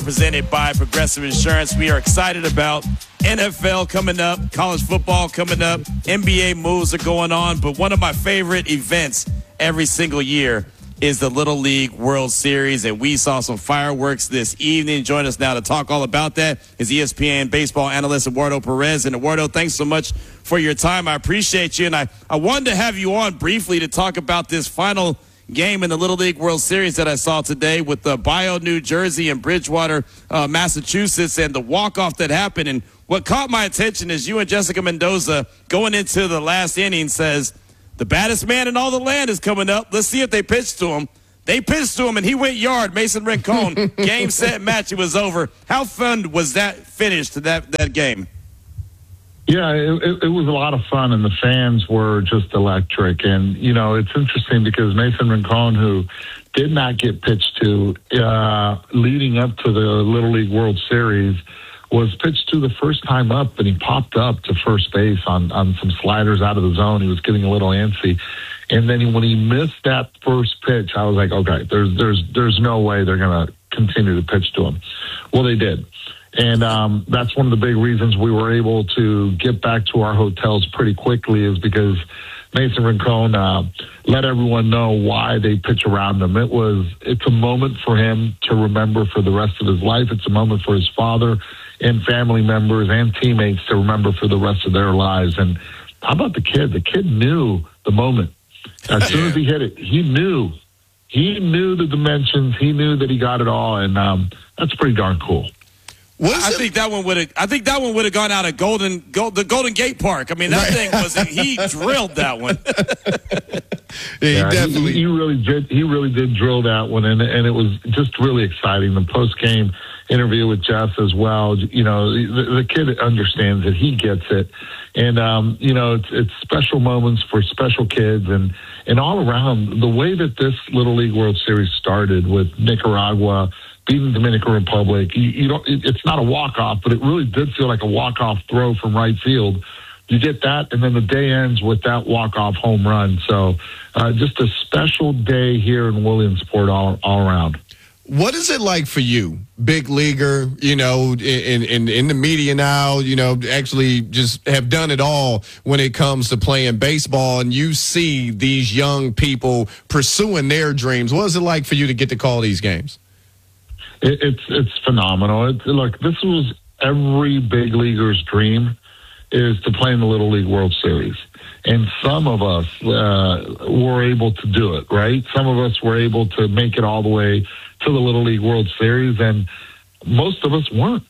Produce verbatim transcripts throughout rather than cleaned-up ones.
Presented by Progressive Insurance. We are excited about N F L coming up, college football coming up, N B A moves are going on, but one of my favorite events every single year is the Little League World Series, and we saw some fireworks this evening. Join us now to talk all about that is E S P N baseball analyst Eduardo Perez. And Eduardo, thanks so much for your time. I appreciate you, and I, I wanted to have you on briefly to talk about this final game in the Little League World Series that I saw today with the Bio, New Jersey and Bridgewater, uh, Massachusetts, and the walk-off that happened. And what caught my attention is you and Jessica Mendoza going into the last inning says, the baddest man in all the land is coming up. Let's see if they pitch to him. They pitched to him, and he went yard. Mason Rincon, game, set, match. It was over. How fun was that finish to that, that game? Yeah, it, it, it was a lot of fun, and the fans were just electric. And, you know, it's interesting because Mason Rincon, who did not get pitched to uh, leading up to the Little League World Series, was pitched to the first time up, and he popped up to first base on, on some sliders out of the zone. He was getting a little antsy. And then when he missed that first pitch, I was like, okay, there's there's there's no way they're going to continue to pitch to him. Well, they did. And um, that's one of the big reasons we were able to get back to our hotels pretty quickly is because Mason Rincon uh, let everyone know why they pitch around him. It was, it's a moment for him to remember for the rest of his life. It's a moment for his father and family members and teammates to remember for the rest of their lives. And how about the kid? The kid knew the moment. As soon as he hit it, he knew. He knew the dimensions. He knew that he got it all, and um, that's pretty darn cool. I think that one would have. I think that one would have gone out of Golden, Gold, the Golden Gate Park. I mean, that right. thing was. He drilled that one. yeah, he yeah, definitely. He, he really did. He really did drill that one, and and it was just really exciting. The post game interview with Jeff as well. You know, the, the kid understands it. He gets it, and um, you know, it's it's special moments for special kids, and and all around the way that this Little League World Series started with Nicaragua beating the Dominican Republic. You, you don't. It, it's not a walk-off, but it really did feel like a walk-off throw from right field. You get that, and then the day ends with that walk-off home run. So uh, just a special day here in Williamsport all, all around. What is it like for you, big leaguer, you know, in, in, in the media now, you know, actually just have done it all when it comes to playing baseball, and you see these young people pursuing their dreams? What is it like for you to get to call these games? It, it's it's phenomenal. It, look, this was every big leaguer's dream, is to play in the Little League World Series. And some of us uh, were able to do it, right? Some of us were able to make it all the way to the Little League World Series, and most of us weren't.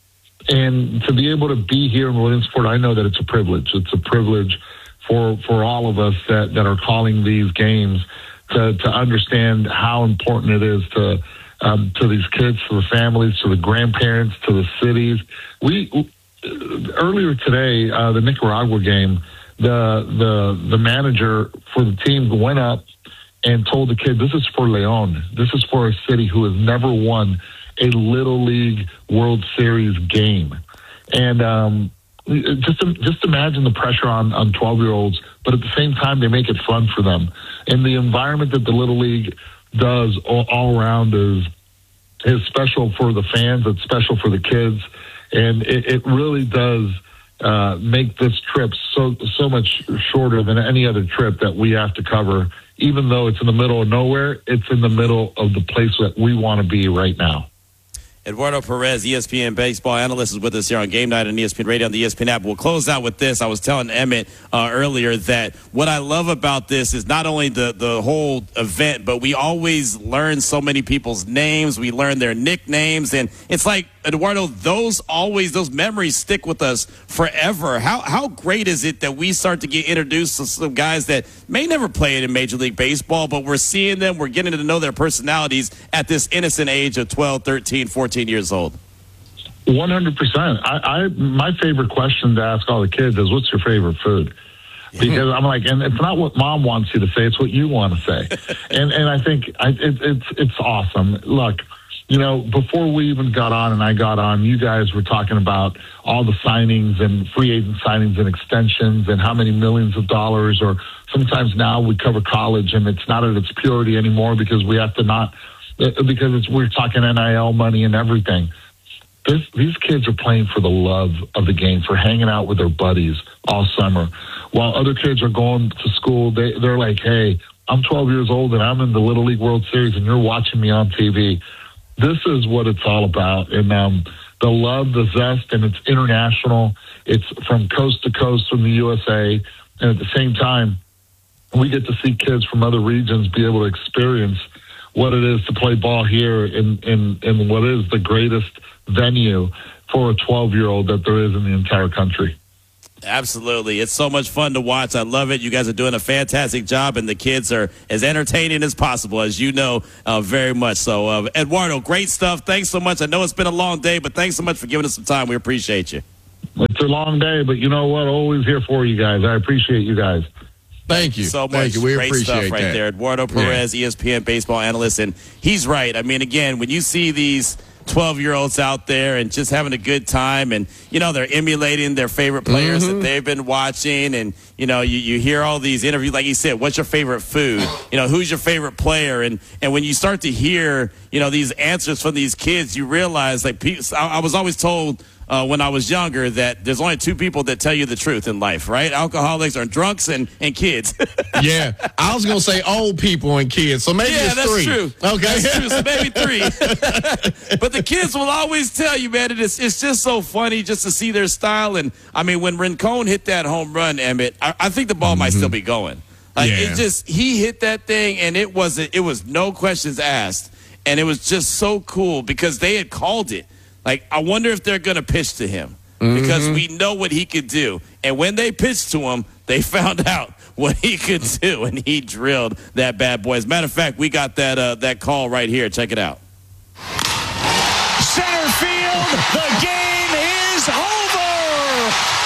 And to be able to be here in Williamsport, I know that it's a privilege. It's a privilege for for all of us that, that are calling these games to, to understand how important it is to um, to these kids, to the families, to the grandparents, to the cities. We earlier today, uh, the Nicaragua game, the the the manager for the team went up and told the kid, this is for Leon. This is for a city who has never won a Little League World Series game. And um, just just imagine the pressure on, on twelve-year-olds, but at the same time, they make it fun for them. And the environment that the Little League does all, all around is, is special for the fans. It's special for the kids. And it, it really does uh, make this trip so so much shorter than any other trip that we have to cover. Even though it's in the middle of nowhere, it's in the middle of the place that we want to be right now. Eduardo Perez, E S P N baseball analyst, is with us here on Game Night on E S P N Radio on the E S P N app. We'll close out with this. I was telling Emmett uh, earlier that what I love about this is not only the, the whole event, but we always learn so many people's names. We learn their nicknames. And it's like, Eduardo, those always, those memories stick with us forever. How how great is it that we start to get introduced to some guys that may never play it in Major League Baseball, but we're seeing them, we're getting to know their personalities at this innocent age of twelve, thirteen, fourteen years old? one hundred percent. I, I my favorite question to ask all the kids is, what's your favorite food? Because I'm like, and it's not what mom wants you to say, it's what you want to say. and and I think I, it, it's it's awesome. Look, you know, before we even got on and I got on, you guys were talking about all the signings and free agent signings and extensions and how many millions of dollars, or sometimes now we cover college and it's not at its purity anymore because we have to not, because it's, we're talking N I L money and everything. This, these kids are playing for the love of the game, for hanging out with their buddies all summer. While other kids are going to school, they, they're like, hey, I'm twelve years old and I'm in the Little League World Series and you're watching me on T V. This is what it's all about. And um, the love, the zest, and it's international. It's from coast to coast from the U S A. And at the same time, we get to see kids from other regions be able to experience what it is to play ball here in, in, in what is the greatest venue for a twelve-year-old that there is in the entire country. Absolutely. It's so much fun to watch. I love it. You guys are doing a fantastic job, and the kids are as entertaining as possible, as you know, uh, very much so. Uh, Eduardo, great stuff. Thanks so much. I know it's been a long day, but thanks so much for giving us some time. We appreciate you. It's a long day, but you know what? Always here for you guys. I appreciate you guys. Thank you so much. Thank you. We Great appreciate stuff right that. there. Eduardo Perez, yeah. E S P N baseball analyst, and he's right. I mean, again, when you see these twelve-year-olds out there and just having a good time, and, you know, they're emulating their favorite players mm-hmm. that they've been watching, and, you know, you, you hear all these interviews, like you said, what's your favorite food? You know, who's your favorite player? And, and when you start to hear, you know, these answers from these kids, you realize, like, I, I was always told Uh, when I was younger that there's only two people that tell you the truth in life, right? Alcoholics are drunks and, and kids. Yeah. I was going to say old people and kids, so maybe yeah, it's that's three. True. Okay. That's true. So maybe three. But the kids will always tell you, man, it's, it's just so funny just to see their style. And, I mean, when Rincon hit that home run, Emmett, I, I think the ball mm-hmm. might still be going. Like, yeah. It just, he hit that thing, and it wasn't, it was no questions asked. And it was just so cool because they had called it. Like, I wonder if they're going to pitch to him because mm-hmm. we know what he could do. And when they pitched to him, they found out what he could do, and he drilled that bad boy. As a matter of fact, we got that uh, that call right here. Check it out. Center field, the game is over.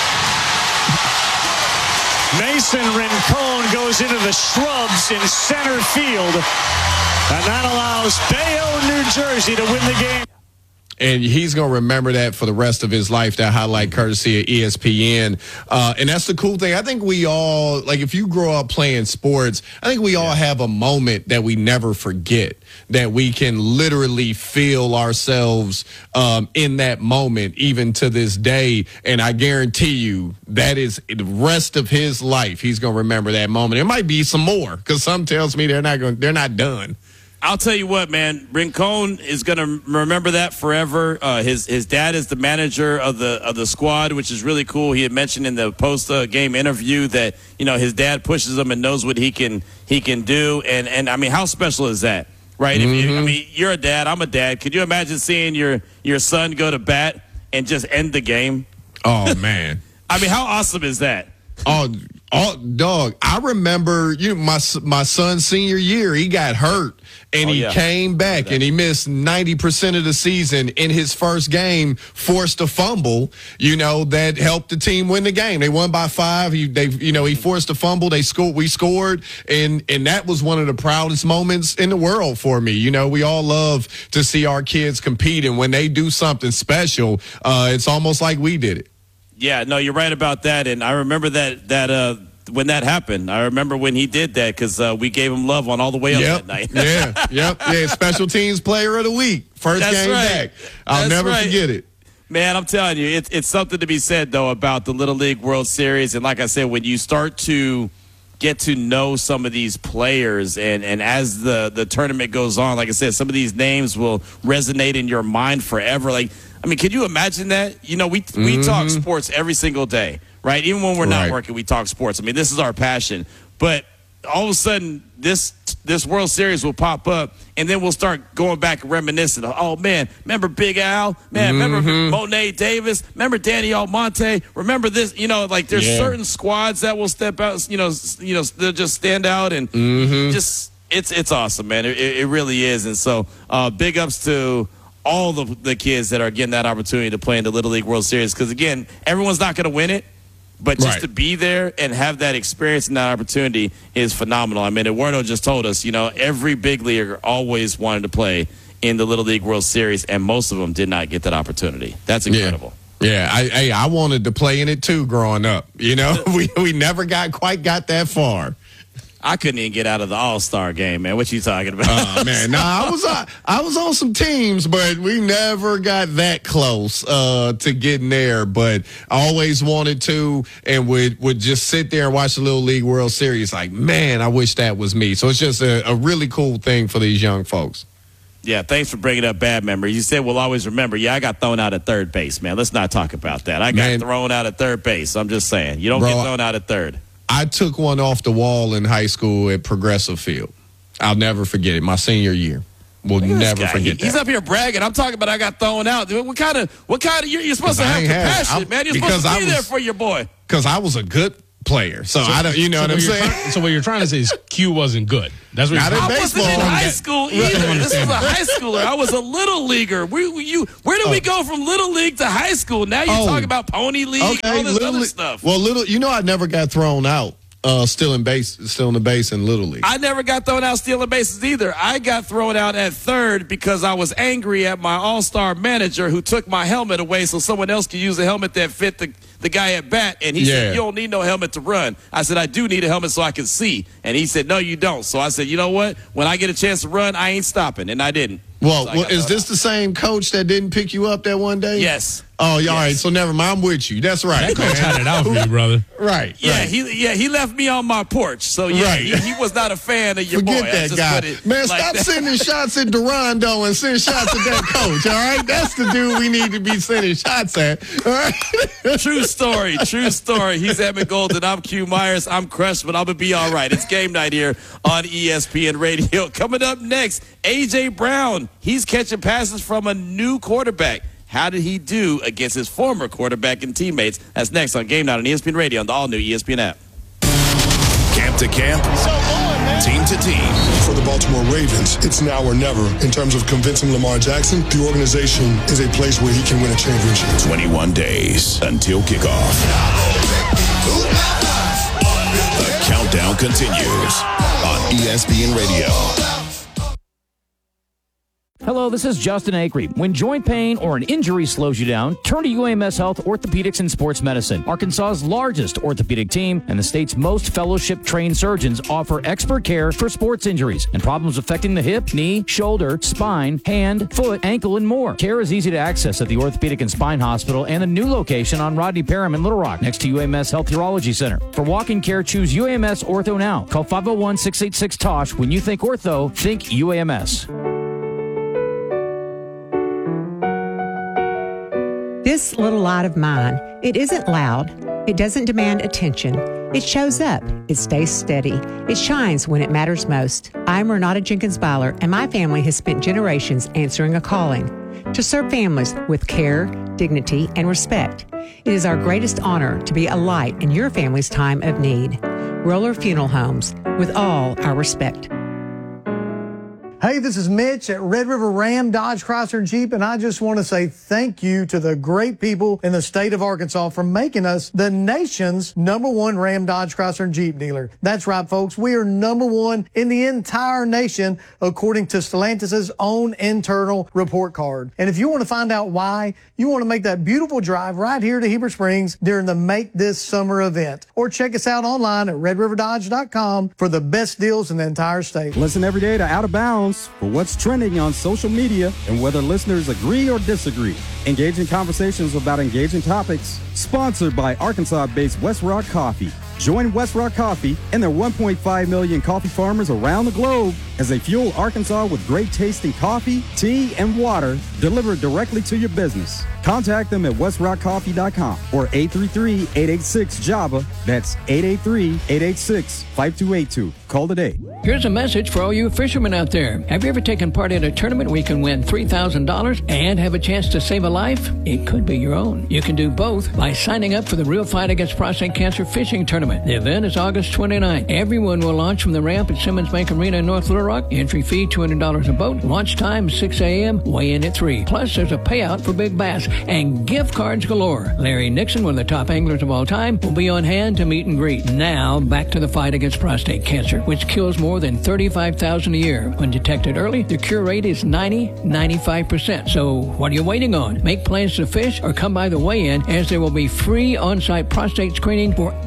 Mason Rincon goes into the shrubs in center field, and that allows Bayonne, New Jersey to win the game. And he's going to remember that for the rest of his life, that highlight courtesy of E S P N. Uh, and that's the cool thing. I think we all, like if you grow up playing sports, I think we all have a moment that we never forget, that we can literally feel ourselves um, in that moment, even to this day. And I guarantee you that is the rest of his life. He's going to remember that moment. It might be some more because some tells me they're not going, they're not done. I'll tell you what, man. Rincon is going to remember that forever. Uh, his his dad is the manager of the of the squad, which is really cool. He had mentioned in the post uh, game interview that you know his dad pushes him and knows what he can he can do. And and I mean, how special is that, right? Mm-hmm. If you, I mean, you're a dad. I'm a dad. Could you imagine seeing your your son go to bat and just end the game? Oh man! I mean, how awesome is that? Oh, oh, dog! I remember you know, my my son's senior year. He got hurt, and oh, he yeah. came back, and he missed ninety percent of the season. In his first game, forced a fumble. You know that helped the team win the game. They won by five. He, they, you know, he forced a fumble. They scored. We scored, and and that was one of the proudest moments in the world for me. You know, we all love to see our kids compete, and when they do something special, uh, it's almost like we did it. Yeah, no, you're right about that. And I remember that that uh, when that happened. I remember when he did that because uh, we gave him love on all the way up yep. that night. yeah, yep, yeah. Special teams player of the week, first That's game right. back. I'll That's never right. forget it. Man, I'm telling you, it's it's something to be said though about the Little League World Series. And like I said, when you start to get to know some of these players, and, and as the, the tournament goes on, like I said, some of these names will resonate in your mind forever. Like, I mean, can you imagine that? You know, we we mm-hmm. talk sports every single day, right? Even when we're right. not working, we talk sports. I mean, this is our passion. But all of a sudden, this this World Series will pop up, and then we'll start going back and reminiscing. Oh, man, remember Big Al? Man, mm-hmm. remember Monet Davis? Remember Danny Almonte? Remember this? You know, like there's yeah. certain squads that will step out, you know, you know, they'll just stand out and mm-hmm. just it's it's awesome, man. It, it really is. And so uh, big ups to all the, the kids that are getting that opportunity to play in the Little League World Series because, again, everyone's not going to win it. But just right. to be there and have that experience and that opportunity is phenomenal. I mean, Eduardo just told us, you know, every big leaguer always wanted to play in the Little League World Series, and most of them did not get that opportunity. That's incredible. Yeah, yeah. I, I, I wanted to play in it too growing up. You know, we we never got quite got that far. I couldn't even get out of the All-Star game, man. What you talking about? Oh, man. Nah, I was uh, I was on some teams, but we never got that close uh, to getting there. But I always wanted to, and would, would just sit there and watch the Little League World Series like, man, I wish that was me. So it's just a, a really cool thing for these young folks. Yeah, thanks for bringing up bad memories. You said we'll always remember. Yeah, I got thrown out at third base, man. Let's not talk about that. I got man, thrown out at third base. I'm just saying. You don't bro, get thrown out at third. I took one off the wall in high school at Progressive Field. I'll never forget it. My senior year. We'll never forget he, that. He's up here bragging. I'm talking about I got thrown out. What kind of, what kind of, you're, you're supposed to have compassion, man. You're supposed to be was, there for your boy. Because I was a good player. So, so I don't, you know so what I'm saying? Trying, so what you're trying to say is Q wasn't good. That's what Not you're in baseball. I wasn't in high school either. This was a high schooler. I was a little leaguer. We, we, you, where did oh. we go from little league to high school? Now you're oh. talking about pony league, okay, all this other stuff. Well, little, you know, I never got thrown out. Uh, still in base, still in the base in Little League. I never got thrown out stealing bases either. I got thrown out at third because I was angry at my all-star manager who took my helmet away so someone else could use a helmet that fit the, the guy at bat. And he yeah. said, you don't need no helmet to run. I said, I do need a helmet so I can see. And he said, no, you don't. So I said, you know what? When I get a chance to run, I ain't stopping. And I didn't. Well, so well is this out. the same coach that didn't pick you up that one day? Yes. Oh, yeah, yes. all right. So never mind. I'm with you. That's right. That coach had it out for you, brother. Right. Yeah, right. he yeah he left me on my porch. So yeah, right. he, he was not a fan of your Forget boy. that guy. Man, like stop that. sending shots at Durando and send shots at that coach. All right, that's the dude we need to be sending shots at. All right. True story. True story. He's Emmett Golden. I'm Q Myers. I'm crushed, but I'm gonna be all right. It's game night here on E S P N Radio. Coming up next, A J Brown. He's catching passes from a new quarterback. How did he do against his former quarterback and teammates? That's next on Game Night on E S P N Radio on the all-new E S P N app. Camp to camp, team to team. For the Baltimore Ravens, it's now or never. In terms of convincing Lamar Jackson, the organization is a place where he can win a championship. twenty-one days until kickoff. The countdown continues on E S P N Radio. Hello, this is Justin Acree. When joint pain or an injury slows you down, turn to U A M S Health Orthopedics and Sports Medicine. Arkansas's largest orthopedic team and the state's most fellowship-trained surgeons offer expert care for sports injuries and problems affecting the hip, knee, shoulder, spine, hand, foot, ankle, and more. Care is easy to access at the Orthopedic and Spine Hospital and a new location on Rodney Parham in Little Rock next to U A M S Health Urology Center. For walk-in care, choose U A M S Ortho now. Call five oh one, six eight six, T O S H. When you think ortho, think U A M S. This little light of mine, it isn't loud. It doesn't demand attention. It shows up. It stays steady. It shines when it matters most. I'm Renata Jenkins Byler, and my family has spent generations answering a calling to serve families with care, dignity, and respect. It is our greatest honor to be a light in your family's time of need. Roller Funeral Homes, with all our respect. Hey, this is Mitch at Red River Ram, Dodge, Chrysler, and Jeep, and I just want to say thank you to the great people in the state of Arkansas for making us the nation's number one Ram, Dodge, Chrysler, and Jeep dealer. That's right, folks. We are number one in the entire nation, according to Stellantis' own internal report card. And if you want to find out why, you want to make that beautiful drive right here to Heber Springs during the Make This Summer event. Or check us out online at red river dodge dot com for the best deals in the entire state. Listen every day to Out of Bounds for what's trending on social media and whether listeners agree or disagree. Engaging conversations about engaging topics. Sponsored by Arkansas-based West Rock Coffee. Join West Rock Coffee and their one point five million coffee farmers around the globe as they fuel Arkansas with great tasting coffee, tea, and water delivered directly to your business. Contact them at west rock coffee dot com or eight three three, eight eight six, Java. That's eight eight three, eight eight six, five two eight two. Call today. Here's a message for all you fishermen out there. Have you ever taken part in a tournament where you can win three thousand dollars and have a chance to save a life? It could be your own. You can do both by signing up for the Real Fight Against Prostate Cancer Fishing Tournament. The event is August twenty-ninth. Everyone will launch from the ramp at Simmons Bank Arena in North Little Rock. Entry fee two hundred dollars a boat. Launch time six a.m. Weigh in at three. Plus, there's a payout for big bass and gift cards galore. Larry Nixon, one of the top anglers of all time, will be on hand to meet and greet. Now, back to the fight against prostate cancer, which kills more than thirty-five thousand a year. When detected early, the cure rate is ninety, ninety-five percent. So, what are you waiting on? Make plans to fish or come by the weigh-in, as there will be free on-site prostate screening for everyone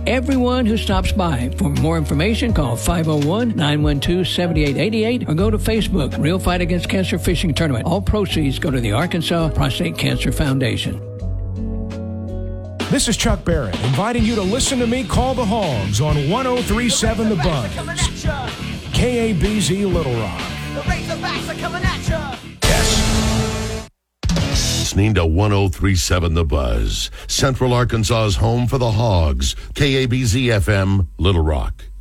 anyone who stops by. For more information, call five oh one, nine one two, seven eight eight eight or go to Facebook, Real Fight Against Cancer Fishing Tournament. All proceeds go to the Arkansas Prostate Cancer Foundation. This is Chuck Barrett, inviting you to listen to me call the Hogs on one oh three point seven The Buzz. K A B Z Little Rock. The Razorbacks are coming at you. Yes. Listening to one oh three point seven The Buzz, Central Arkansas's home for the Hogs. K A B Z F M, Little Rock.